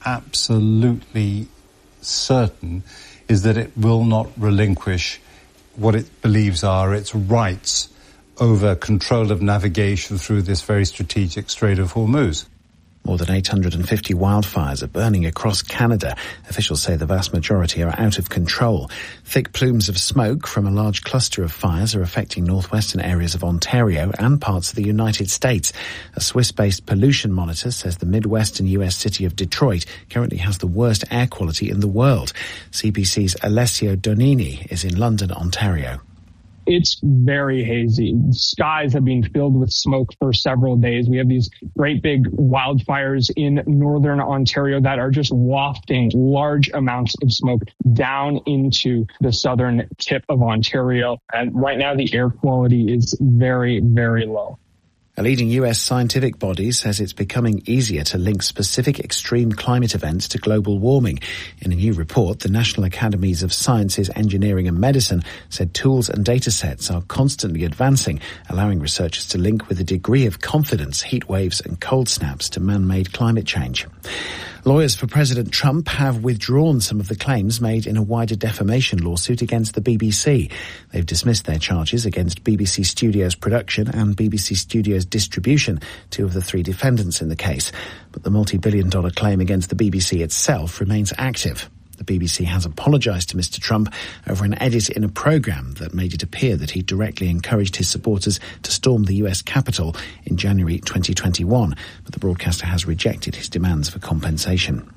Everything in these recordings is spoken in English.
absolutely certain is that it will not relinquish what it believes are its rights over control of navigation through this very strategic Strait of Hormuz. More than 850 wildfires are burning across Canada. Officials say the vast majority are out of control. Thick plumes of smoke from a large cluster of fires are affecting northwestern areas of Ontario and parts of the United States. A Swiss-based pollution monitor says the midwestern US city of Detroit currently has the worst air quality in the world. CBC's Alessio Donini is in London, Ontario. It's very hazy. Skies have been filled with smoke for several days. We have these great big wildfires in northern Ontario that are just wafting large amounts of smoke down into the southern tip of Ontario. And right now the air quality is very, very low. A leading US scientific body says it's becoming easier to link specific extreme climate events to global warming. In a new report, the National Academies of Sciences, Engineering and Medicine said tools and data sets are constantly advancing, allowing researchers to link with a degree of confidence heat waves and cold snaps to man-made climate change. Lawyers for President Trump have withdrawn some of the claims made in a wider defamation lawsuit against the BBC. They've dismissed their charges against BBC Studios Production and BBC Studios Distribution, two of the three defendants in the case. But the multi-billion-dollar claim against the BBC itself remains active. The BBC has apologised to Mr. Trump over an edit in a programme that made it appear that he directly encouraged his supporters to storm the US Capitol in January 2021, but the broadcaster has rejected his demands for compensation.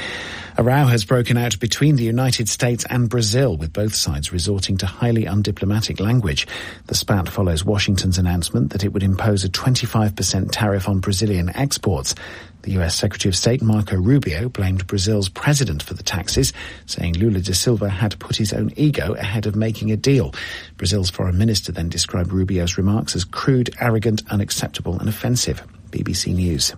A row has broken out between the United States and Brazil, with both sides resorting to highly undiplomatic language. The spat follows Washington's announcement that it would impose a 25% tariff on Brazilian exports. The US Secretary of State Marco Rubio blamed Brazil's president for the taxes, saying Lula da Silva had put his own ego ahead of making a deal. Brazil's foreign minister then described Rubio's remarks as crude, arrogant, unacceptable and offensive. BBC News.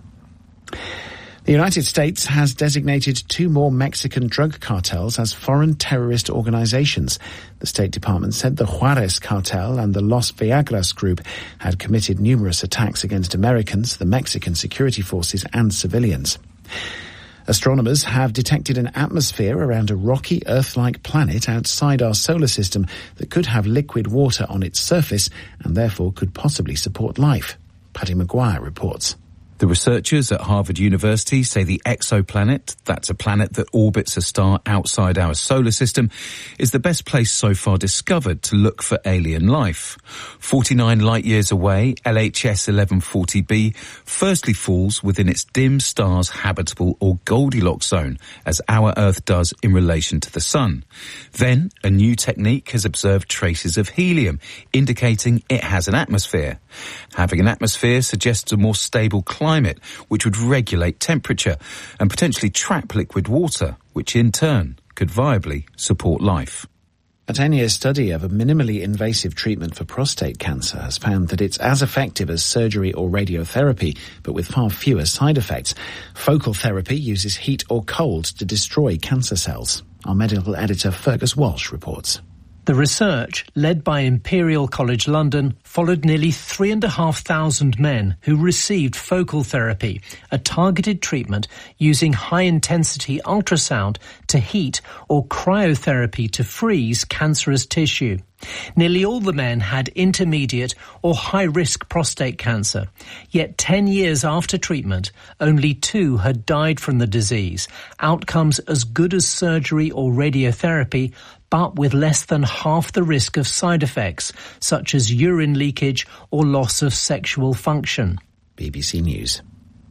The United States has designated two more Mexican drug cartels as foreign terrorist organizations. The State Department said the Juarez cartel and the Los Viagras group had committed numerous attacks against Americans, the Mexican security forces and civilians. Astronomers have detected an atmosphere around a rocky Earth-like planet outside our solar system that could have liquid water on its surface and therefore could possibly support life. Paddy Maguire reports. The researchers at Harvard University say the exoplanet, that's a planet that orbits a star outside our solar system, is the best place so far discovered to look for alien life. 49 light-years away, LHS 1140b firstly falls within its dim star's habitable or Goldilocks zone, as our Earth does in relation to the Sun. Then, a new technique has observed traces of helium, indicating it has an atmosphere. Having an atmosphere suggests a more stable climate, which would regulate temperature and potentially trap liquid water, which in turn could viably support life. A 10-year study of a minimally invasive treatment for prostate cancer has found that it's as effective as surgery or radiotherapy, but with far fewer side effects. Focal therapy uses heat or cold to destroy cancer cells. Our medical editor Fergus Walsh reports. The research, led by Imperial College London, followed nearly 3,500 men who received focal therapy, a targeted treatment using high-intensity ultrasound to heat or cryotherapy to freeze cancerous tissue. Nearly all the men had intermediate or high-risk prostate cancer. Yet 10 years after treatment, only 2 had died from the disease. Outcomes as good as surgery or radiotherapy, but with less than half the risk of side effects, such as urine leakage or loss of sexual function. BBC News.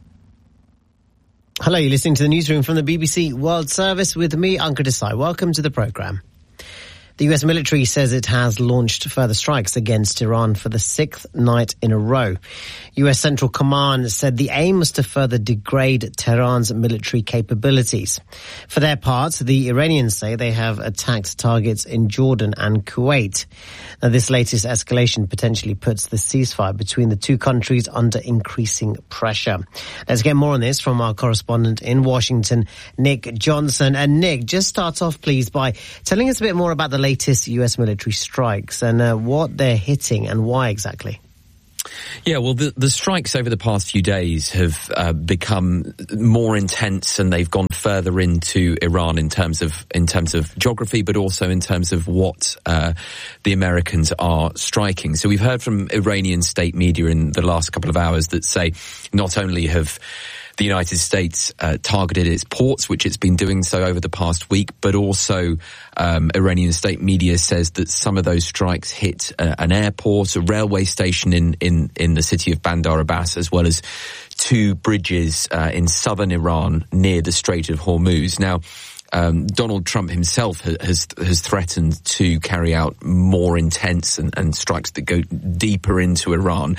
Hello, you're listening to the newsroom from the BBC World Service with me, Ankur Desai. Welcome to the programme. The US military says it has launched further strikes against Iran for the 6th night in a row. US Central Command said the aim was to further degrade Tehran's military capabilities. For their part, the Iranians say they have attacked targets in Jordan and Kuwait. Now, this latest escalation potentially puts the ceasefire between the two countries under increasing pressure. Let's get more on this from our correspondent in Washington, Nick Johnson. And Nick, just start off, please, by telling us a bit more about the latest US military strikes and what they're hitting and why exactly. Yeah, well, the strikes over the past few days have become more intense, and they've gone further into Iran in terms of geography, but also in terms of what the Americans are striking. So we've heard from Iranian state media in the last couple of hours that say not only have the United States targeted its ports, which it's been doing so over the past week, but also Iranian state media says that some of those strikes hit an airport, a railway station in the city of Bandar Abbas, as well as 2 bridges in southern Iran near the Strait of Hormuz. Now, Donald Trump himself has threatened to carry out more intense and strikes that go deeper into Iran.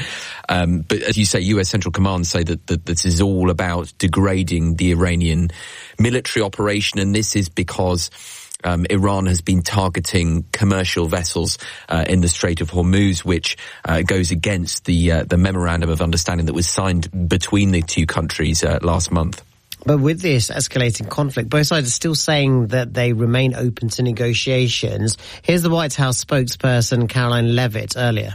But as you say, US Central Command say that this is all about degrading the Iranian military operation, and this is because Iran has been targeting commercial vessels in the Strait of Hormuz, which goes against the memorandum of understanding that was signed between the two countries last month. But with this escalating conflict, both sides are still saying that they remain open to negotiations. Here's the White House spokesperson, Caroline Leavitt, earlier.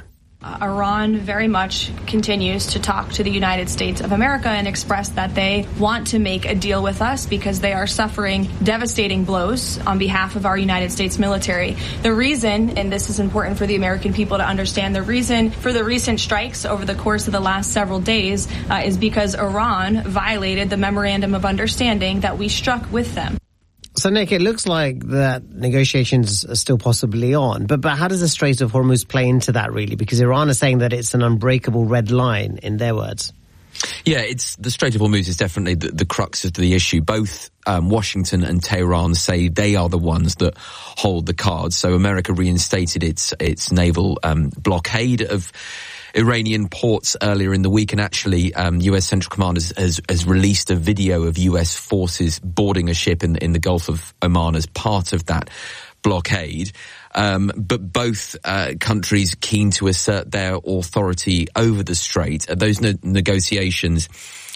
Iran very much continues to talk to the United States of America and express that they want to make a deal with us because they are suffering devastating blows on behalf of our United States military. The reason, and this is important for the American people to understand, the reason for the recent strikes over the course of the last several days is because Iran violated the memorandum of understanding that we struck with them. So, Nick, it looks like that negotiations are still possibly on, but how does the Strait of Hormuz play into that, really? Because Iran is saying that it's an unbreakable red line, in their words. Yeah, the Strait of Hormuz is definitely the crux of the issue. Both Washington and Tehran say they are the ones that hold the cards. So America reinstated its naval blockade of Iranian ports earlier in the week, and actually US Central Command has released a video of US forces boarding a ship in the Gulf of Oman as part of that blockade. But both countries keen to assert their authority over the strait. Those negotiations,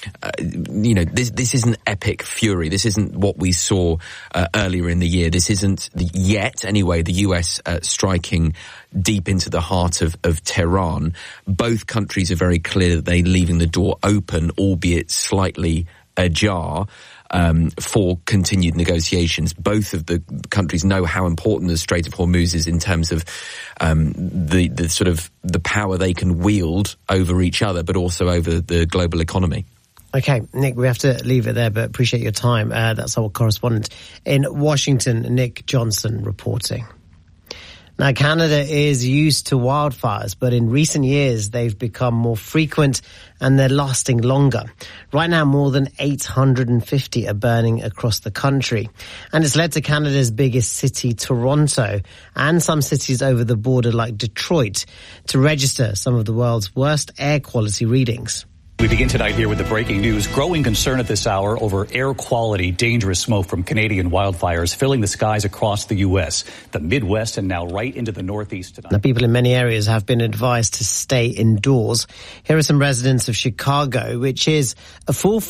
this isn't epic fury. This isn't what we saw earlier in the year. This isn't yet, anyway, the US striking deep into the heart of Tehran. Both countries are very clear that they're leaving the door open, albeit slightly ajar, for continued negotiations. Both of the countries know how important the Strait of Hormuz is in terms of the sort of the power they can wield over each other, but also over the global economy. Okay, Nick, we have to leave it there, but appreciate your time. That's our correspondent in Washington, Nick Johnson, reporting. Now, Canada is used to wildfires, but in recent years, they've become more frequent and they're lasting longer. Right now, more than 850 are burning across the country. And it's led to Canada's biggest city, Toronto, and some cities over the border like Detroit to register some of the world's worst air quality readings. We begin tonight here with the breaking news. Growing concern at this hour over air quality, dangerous smoke from Canadian wildfires filling the skies across the U.S., the Midwest, and now right into the Northeast tonight. Now, people in many areas have been advised to stay indoors. Here are some residents of Chicago, which is a full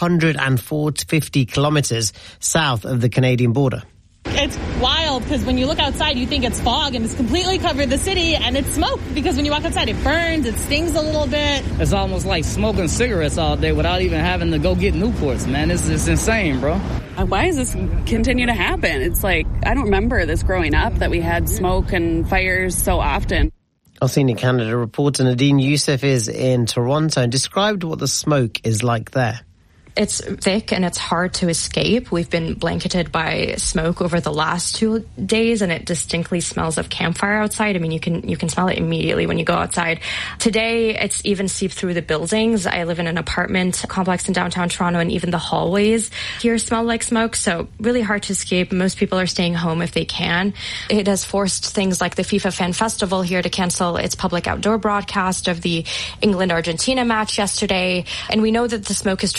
450 kilometers south of the Canadian border. It's wild because when you look outside, you think it's fog and it's completely covered the city and it's smoke because when you walk outside, it burns, it stings a little bit. It's almost like smoking cigarettes all day without even having to go get Newports, man. It's insane, bro. Why does this continue to happen? It's like, I don't remember this growing up that we had smoke and fires so often. Our senior Canada reporter Nadine Youssef is in Toronto and described what the smoke is like there. It's thick and it's hard to escape. We've been blanketed by smoke over the last 2 days, and it distinctly smells of campfire outside. I mean, you can smell it immediately when you go outside. Today, it's even seeped through the buildings. I live in an apartment complex in downtown Toronto, and even the hallways here smell like smoke, so really hard to escape. Most people are staying home if they can. It has forced things like the FIFA Fan Festival here to cancel its public outdoor broadcast of the England-Argentina match yesterday, and we know that the smoke is traveling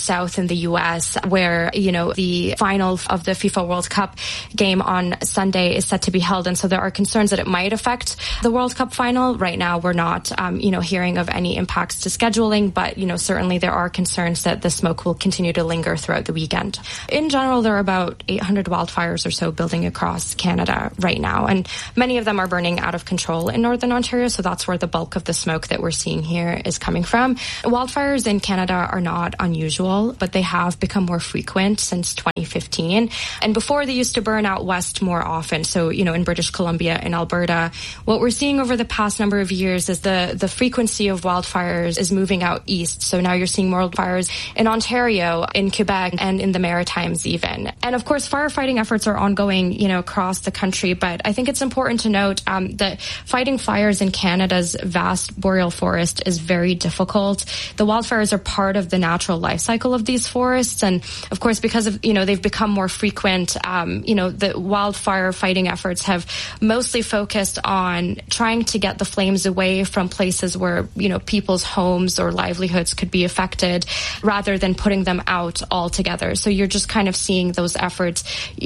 south in the U.S., where, the final of the FIFA World Cup game on Sunday is set to be held. And so there are concerns that it might affect the World Cup final. Right now, we're not, hearing of any impacts to scheduling, but, certainly there are concerns that the smoke will continue to linger throughout the weekend. In general, there are about 800 wildfires or so building across Canada right now, and many of them are burning out of control in Northern Ontario, so that's where the bulk of the smoke that we're seeing here is coming from. Wildfires in Canada are not unusual, but they have become more frequent since 2015, and before they used to burn out west more often, so, in British Columbia and Alberta. What we're seeing over the past number of years is the frequency of wildfires is moving out east, so now you're seeing more wildfires in Ontario, in Quebec, and in the Maritimes even. And of course, firefighting efforts are ongoing, across the country, but I think it's important to note that fighting fires in Canada's vast boreal forest is very difficult. The wildfires are part of the natural life cycle of these forests, and of course, because of, they've become more frequent, the wildfire fighting efforts have mostly focused on trying to get the flames away from places where, people's homes or livelihoods could be affected, rather than putting them out altogether. So you're just kind of seeing those efforts,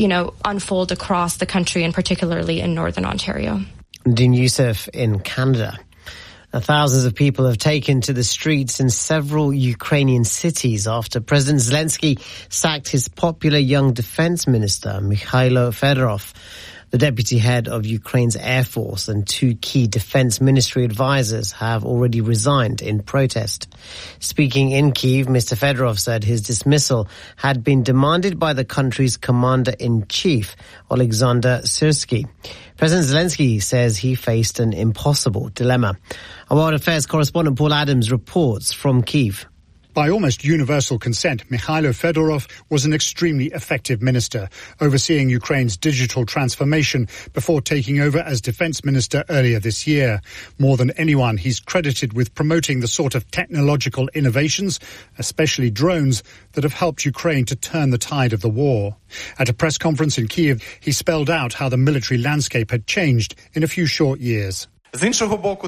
unfold across the country, and particularly in Northern Ontario. Dean Youssef in Canada. Thousands of people have taken to the streets in several Ukrainian cities after President Zelensky sacked his popular young defense minister, Mikhailo Fedorov. The deputy head of Ukraine's Air Force and two key defense ministry advisors have already resigned in protest. Speaking in Kyiv, Mr. Fedorov said his dismissal had been demanded by the country's commander-in-chief, Alexander Syrsky. President Zelensky says he faced an impossible dilemma. Our World Affairs correspondent Paul Adams reports from Kyiv. By almost universal consent, Mikhailo Fedorov was an extremely effective minister, overseeing Ukraine's digital transformation before taking over as defense minister earlier this year. More than anyone, he's credited with promoting the sort of technological innovations, especially drones, that have helped Ukraine to turn the tide of the war. At a press conference in Kyiv, he spelled out how the military landscape had changed in a few short years. This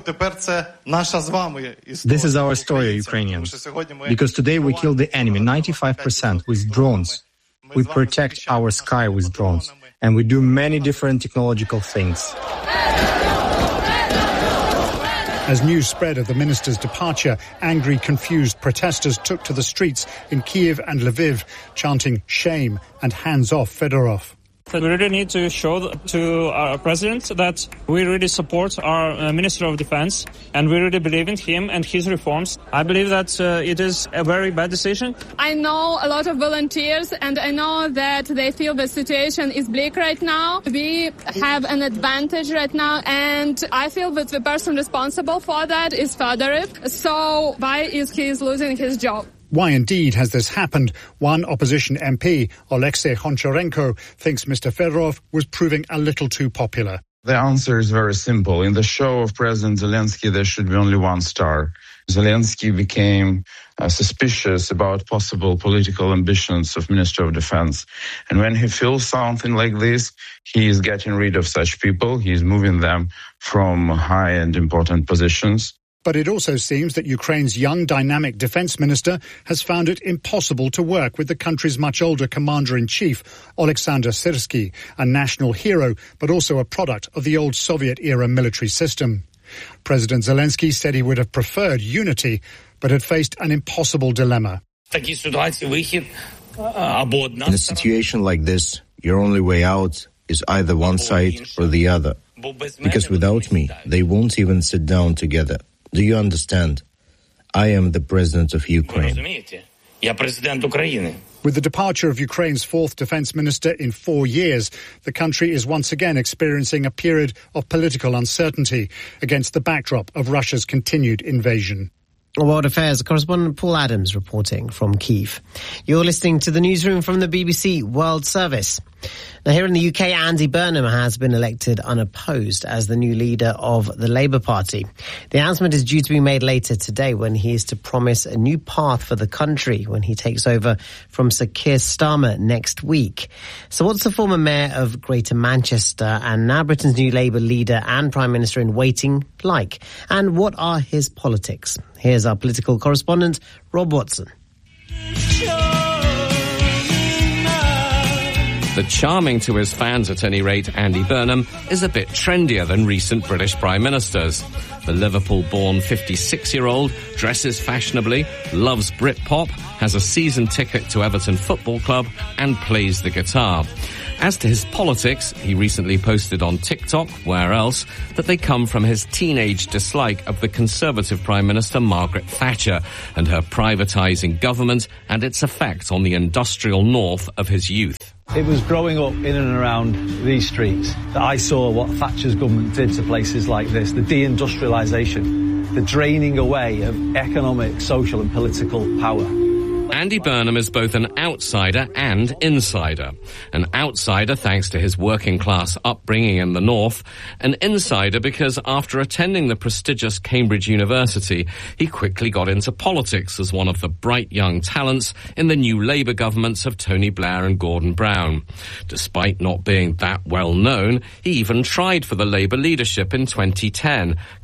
is our story, Ukrainians, because today we kill the enemy 95% with drones. We protect our sky with drones, and we do many different technological things. As news spread of the minister's departure, angry, confused protesters took to the streets in Kyiv and Lviv, chanting shame and hands off Fedorov. We really need to show to our president that we really support our Minister of Defense, and we really believe in him and his reforms. I believe that it is a very bad decision. I know a lot of volunteers, and I know that they feel the situation is bleak right now. We have an advantage right now, and I feel that the person responsible for that is Fedorov. So why is he losing his job? Why indeed has this happened? One opposition MP, Alexei Honcharenko, thinks Mr. Fedorov was proving a little too popular. The answer is very simple. In the show of President Zelensky, there should be only one star. Zelensky became suspicious about possible political ambitions of Minister of Defense. And when he feels something like this, he is getting rid of such people. He is moving them from high and important positions. But it also seems that Ukraine's young, dynamic defense minister has found it impossible to work with the country's much older commander-in-chief, Alexander Syrsky, a national hero, but also a product of the old Soviet-era military system. President Zelensky said he would have preferred unity, but had faced an impossible dilemma. In a situation like this, your only way out is either one side or the other. Because without me, they won't even sit down together. Do you understand? I am the president of Ukraine. With the departure of Ukraine's fourth defense minister in 4 years, the country is once again experiencing a period of political uncertainty against the backdrop of Russia's continued invasion. World Affairs correspondent Paul Adams reporting from Kyiv. You're listening to the newsroom from the BBC World Service. Now, here in the UK, Andy Burnham has been elected unopposed as the new leader of the Labour Party. The announcement is due to be made later today when he is to promise a new path for the country when he takes over from Sir Keir Starmer next week. So what's the former mayor of Greater Manchester and now Britain's new Labour leader and Prime Minister in waiting like? And what are his politics? Here's our political correspondent, Rob Watson. The charming to his fans, at any rate, Andy Burnham, is a bit trendier than recent British Prime Ministers. The Liverpool-born 56-year-old dresses fashionably, loves Britpop, has a season ticket to Everton Football Club and plays the guitar. As to his politics, he recently posted on TikTok, where else, that they come from his teenage dislike of the Conservative Prime Minister Margaret Thatcher and her privatising government and its effect on the industrial north of his youth. It was growing up in and around these streets that I saw what Thatcher's government did to places like this, the deindustrialisation, the draining away of economic, social and political power. Andy Burnham is both an outsider and insider. An outsider thanks to his working-class upbringing in the north. An insider because after attending the prestigious Cambridge University, he quickly got into politics as one of the bright young talents in the new Labour governments of Tony Blair and Gordon Brown. Despite not being that well known, he even tried for the Labour leadership in 2010,